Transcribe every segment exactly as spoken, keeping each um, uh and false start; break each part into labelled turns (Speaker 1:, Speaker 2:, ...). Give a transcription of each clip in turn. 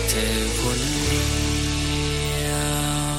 Speaker 1: เธอคนเดียว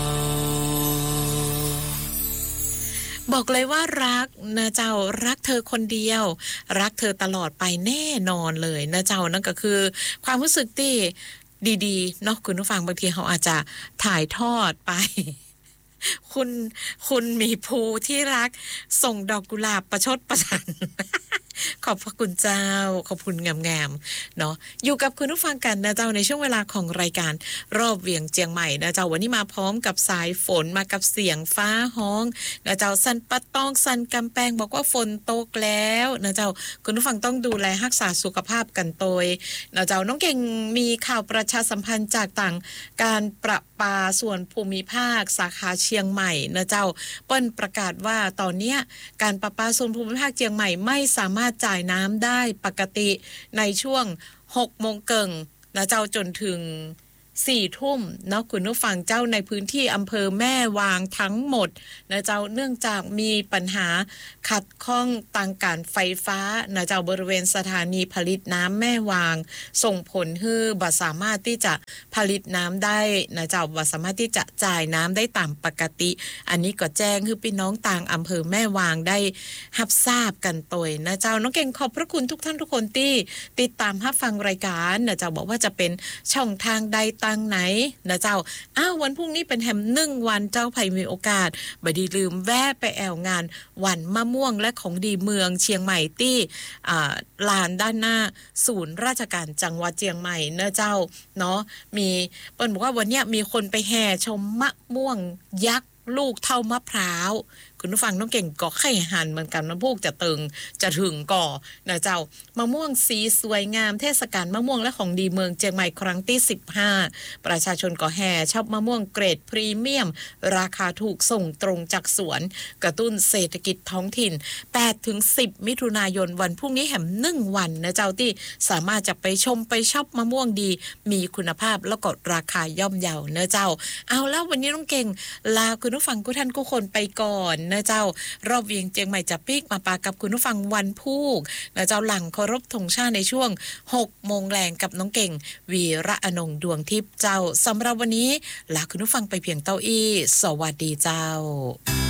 Speaker 2: บอกเลยว่ารักนะเจ้ารักเธอคนเดียวรักเธอตลอดไปแน่นอนเลยนะเจ้านั่นก็คือความรู้สึกที่ดีๆเนาะคุณผู้ฟังบางทีเขาอาจจะถ่ายทอดไปคุณคุณมีภูที่รักส่งดอกกุหลาบประชดประชัน ขอบพระคุณเจ้าขอบคุณงามๆเนาะอยู่กับคุณผู้ฟังกันนะเจ้าในช่วงเวลาของรายการรอบเวียงเจียงใหม่นะเจ้าวันนี้มาพร้อมกับสายฝนมากับเสียงฟ้าฮ้องนะเจ้าสันปะตองสันกำแพงบอกว่าฝนตกแล้วนะเจ้าคุณผู้ฟังต้องดูแลรักษาสุขภาพกันโดยนะเจ้าน้องเก่งมีข่าวประชาสัมพันธ์จากต่างการประปาส่วนภูมิภาคสาขาเชียงใหม่นะเจ้าเปิ้นประกาศว่าตอนนี้การประปาส่วนภูมิภาคเชียงใหม่ไม่สามารถจ่ายน้ำได้ปกติในช่วงหกโมงเกิงนะเจ้าจนถึงสี่ทุ่มเนาะคุณผู้ฟังเจ้าในพื้นที่อำเภอแม่วางทั้งหมดนะเจ้าเนื่องจากมีปัญหาขัดข้องทางการไฟฟ้านะเจ้าบริเวณสถานีผลิตน้ำแม่วางส่งผลให้บ่สามารถที่จะผลิตน้ำได้นะเจ้าบ่สามารถที่จะจ่ายน้ำได้ตามปกติอันนี้ก็แจ้งให้พี่น้องต่างอำเภอแม่วางได้รับทราบกันโดยนะเจ้าน้องเก่งขอบพระคุณทุกท่านทุกคนที่ติดตามรับฟังรายการนะเจ้าบอกว่าจะเป็นช่องทางใดตังไหนนะเจ้าอ้าววันพรุ่งนี้เป็นแฮมหนึ่งวันเจ้าไผมีโอกาสบ่ได้ลืมแวะไปแอวงานวันมะม่วงและของดีเมืองเชียงใหม่ที่อ่าลานด้านหน้าศูนย์ราชการจังหวัดเชียงใหม่เนอะเจ้าเนาะมีเปิ้นบอกว่าวันเนี้ยมีคนไปแห่ชมมะม่วงยักษ์ลูกเท่ามะพร้าวคุณผู้ฟังน้องเก่งก็ไข่หันเหมือนกันนะพวกจะตึงจะถึงก่อนะเจ้ามะม่วงสีสวยงามเทศกาลมะม่วงและของดีเมืองเชียงใหม่ครั้งที่สิบห้าประชาชนก็แห่ชอบมะม่วงเกรดพรีเมียมราคาถูกส่งตรงจากสวนกระตุ้นเศรษฐกิจท้องถิ่น แปดถึงสิบ มิถุนายนวันพรุ่งนี้แหมหนึ่งวันนะเจ้าที่สามารถจะไปชมไปชอบมะม่วงดีมีคุณภาพแล้วก็ราคาย่อมเยานะเจ้าเอาแล้ววันนี้น้องเก่งลาคุณผู้ฟังทุกท่านทุกคนไปก่อนนะเจ้ารอบเวียงเจียงใหม่จะปีกมาปากับคุณผู้ฟังวันพุธนะเจ้าหลังเคารพธงชาติในช่วงหกโมงแรงกับน้องเก่งวีระอนงดวงทิพย์เจ้าสำหรับวันนี้ลาคุณผู้ฟังไปเพียงเต้าอี้สวัสดีเจ้า